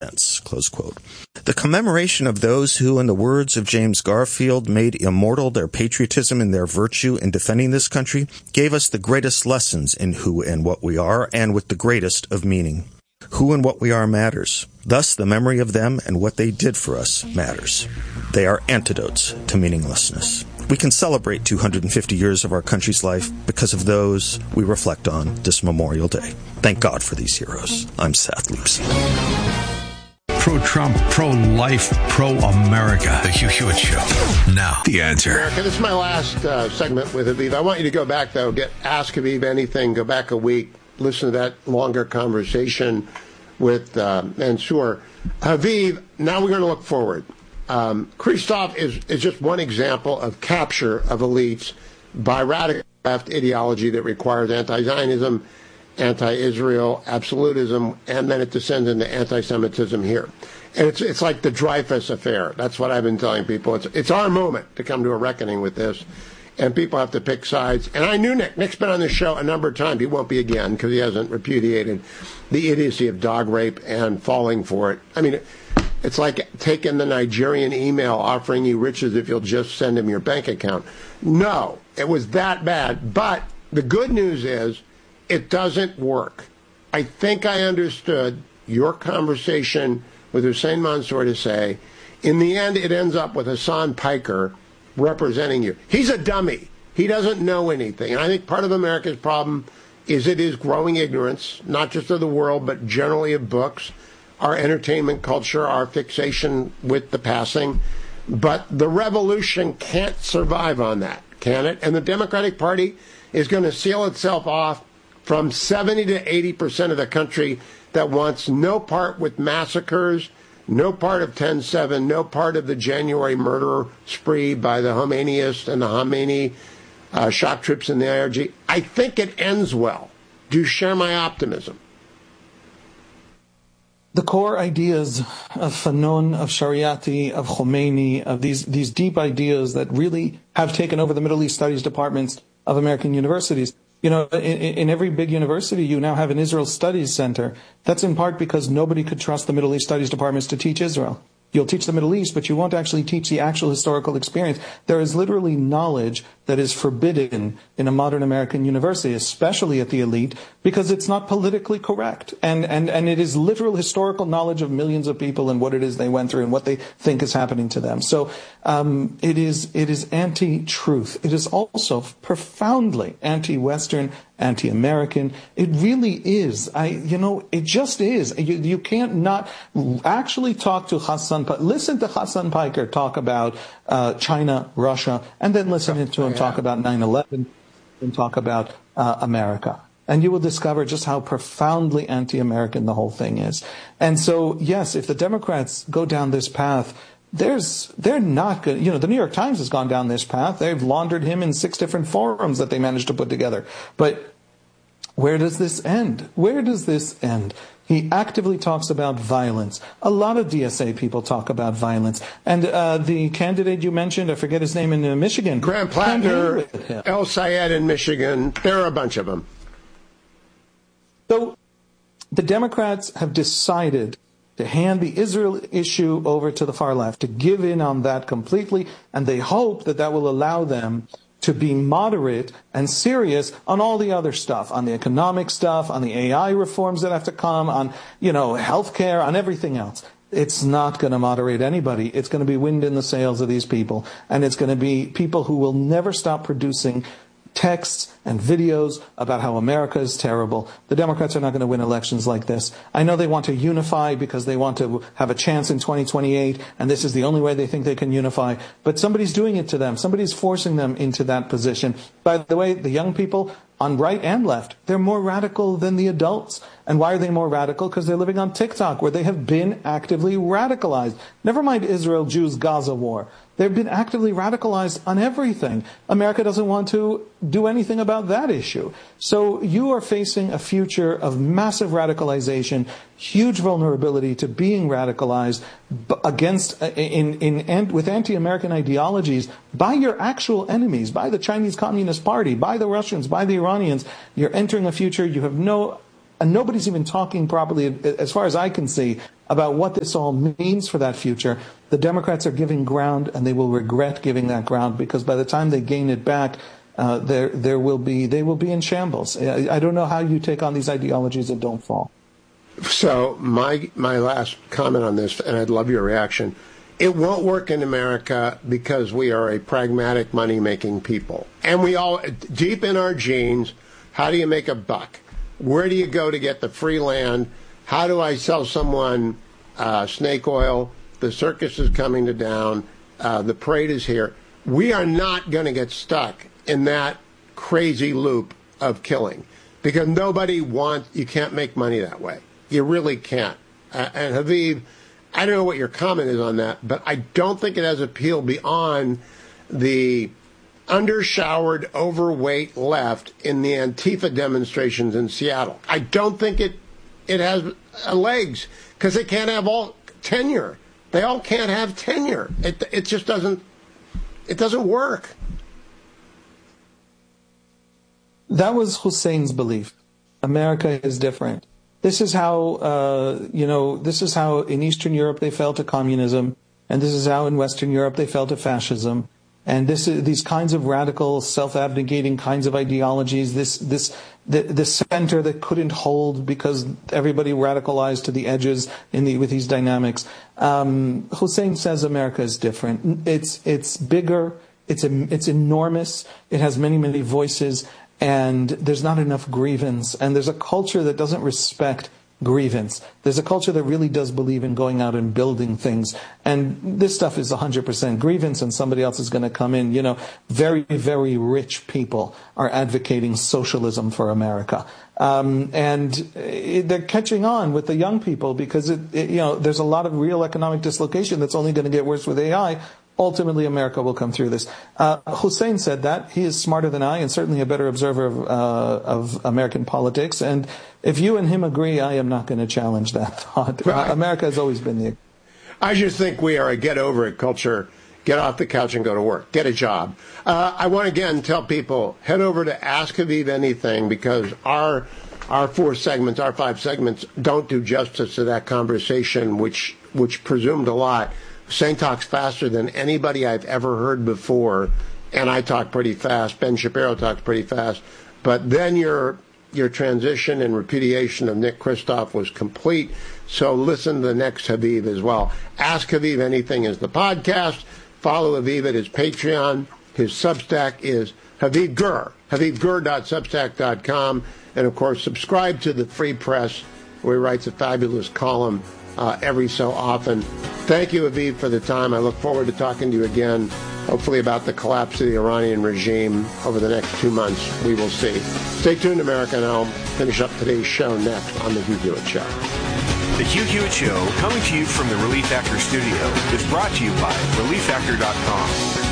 Close quote. The commemoration of those who, in the words of James Garfield, made immortal their patriotism and their virtue in defending this country, gave us the greatest lessons in who and what we are, and with the greatest of meaning. Who and what we are matters. Thus, the memory of them and what they did for us matters. They are antidotes to meaninglessness. We can celebrate 250 years of our country's life because of those we reflect on this Memorial Day. Thank God for these heroes. I'm Seth Leibsohn. Pro-Trump, pro-life, pro-America. The Hugh Hewitt Show. Now, The Answer. America, this is my last segment with Aviv. I want you to go back, though. Ask Aviv anything. Go back a week. Listen to that longer conversation with Mansour. Aviv, now we're going to look forward. Christoph is just one example of capture of elites by radical left ideology that requires anti-Zionism, anti-Israel, absolutism, and then it descends into anti-Semitism here. And it's like the Dreyfus affair. That's what I've been telling people. It's our moment to come to a reckoning with this, and people have to pick sides. And I knew Nick. Nick's been on this show a number of times. He won't be again because he hasn't repudiated the idiocy of dog rape and falling for it. I mean, it's like taking the Nigerian email offering you riches if you'll just send him your bank account. No, it was that bad. But the good news is, it doesn't work. I think I understood your conversation with Hussein Mansour to say, in the end, it ends up with Hassan Piker representing you. He's a dummy. He doesn't know anything. And I think part of America's problem is it is growing ignorance, not just of the world, but generally of books, our entertainment culture, our fixation with the passing. But the revolution can't survive on that, can it? And the Democratic Party is going to seal itself off from 70 to 80% of the country that wants no part with massacres, no part of 10/7, no part of the January murder spree by the Khomeinists and the Khomeini shock troops in the IRG. I think it ends well. Do you share my optimism? The core ideas of Fanon, of Shariati, of Khomeini, of these deep ideas that really have taken over the Middle East studies departments of American universities. You know, in every big university, you now have an Israel Studies Center. That's in part because nobody could trust the Middle East Studies departments to teach Israel. You'll teach the Middle East, but you won't actually teach the actual historical experience. There is literally knowledge that is forbidden in a modern American university, especially at the elite, because it's not politically correct. And it is literal historical knowledge of millions of people and what it is they went through and what they think is happening to them. So it is anti-truth. It is also profoundly anti-Western, anti-American. It really is. It just is. You can't not actually talk to Hassan. Listen to Hassan Piker talk about China, Russia, and then listen to him talk about 9/11 and talk about America. And you will discover just how profoundly anti-American the whole thing is. And so, yes, if the Democrats go down this path, they're not good. You know, the New York Times has gone down this path. They've laundered him in 6 different forums that they managed to put together. But where does this end? Where does this end? He actively talks about violence. A lot of DSA people talk about violence. And the candidate you mentioned, I forget his name, in Michigan. Graham Plattner, El Sayed in Michigan. There are a bunch of them. So the Democrats have decided to hand the Israel issue over to the far left, to give in on that completely, and they hope that that will allow them to be moderate and serious on all the other stuff, on the economic stuff, on the AI reforms that have to come, on, healthcare, on everything else. It's not going to moderate anybody. It's going to be wind in the sails of these people. And it's going to be people who will never stop producing texts and videos about how America is terrible. The Democrats are not going to win elections like this. I know they want to unify because they want to have a chance in 2028, and this is the only way they think they can unify. But somebody's doing it to them. Somebody's forcing them into that position. By the way, the young people on right and left, they're more radical than the adults. And why are they more radical? Because they're living on TikTok, where they have been actively radicalized. Never mind Israel, Jews, Gaza war. They've been actively radicalized on everything. America doesn't want to do anything about that issue. So you are facing a future of massive radicalization, huge vulnerability to being radicalized with anti-American ideologies by your actual enemies, by the Chinese Communist Party, by the Russians, by the Iranians. You're entering a future you have no And nobody's even talking properly, as far as I can see, about what this all means for that future. The Democrats are giving ground, and they will regret giving that ground, because by the time they gain it back, they will be in shambles. I don't know how you take on these ideologies that don't fall. So my last comment on this, and I'd love your reaction. It won't work in America because we are a pragmatic money-making people. And we all, deep in our genes, how do you make a buck? Where do you go to get the free land? How do I sell someone snake oil? The circus is coming to town. The parade is here. We are not going to get stuck in that crazy loop of killing, because you can't make money that way. You really can't. And Haviv, I don't know what your comment is on that, but I don't think it has appeal beyond the undershowered, overweight left in the Antifa demonstrations in Seattle. I don't think it has legs, because they can't have all tenure. They all can't have tenure. It just doesn't work. That was Hussein's belief. America is different. This is how, this is how in Eastern Europe they fell to communism, and this is how in Western Europe they fell to fascism. And these kinds of radical, self-abnegating kinds of ideologies, the center that couldn't hold because everybody radicalized to the edges with these dynamics. Hussein says America is different. It's bigger. It's enormous. It has many, many voices. And there's not enough grievance. And there's a culture that doesn't respect grievance. There's a culture that really does believe in going out and building things. And this stuff is 100% grievance, and somebody else is going to come in. Very, very rich people are advocating socialism for America. And they're catching on with the young people, because there's a lot of real economic dislocation that's only going to get worse with AI. Ultimately, America will come through this. Hussein said that. He is smarter than I, and certainly a better observer of American politics. And if you and him agree, I am not going to challenge that thought. America has always been the... I just think we are a get-over-it culture. Get off the couch and go to work. Get a job. I want to again tell people, head over to Ask Haviv Anything, because our 5 segments don't do justice to that conversation, which presumed a lot. Hussein talks faster than anybody I've ever heard before, and I talk pretty fast. Ben Shapiro talks pretty fast. But then your transition and repudiation of Nick Kristof was complete, so listen to the next Haviv as well. Ask Haviv Anything is the podcast. Follow Haviv at his Patreon. His Substack is Haviv Gur, havivgur.substack.com. And, of course, subscribe to the Free Press, where he writes a fabulous column every so often. Thank you, Haviv, for the time. I look forward to talking to you again, hopefully about the collapse of the Iranian regime over the next 2 months. We will see. Stay tuned, America, and I'll finish up today's show next on The Hugh Hewitt Show. The Hugh Hewitt Show, coming to you from the Relief Factor studio, is brought to you by ReliefFactor.com.